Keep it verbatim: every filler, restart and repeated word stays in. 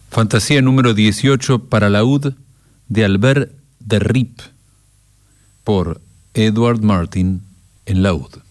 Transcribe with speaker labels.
Speaker 1: Fantasía número dieciocho para laúd de Albert de Rip por Edward Martin en laúd.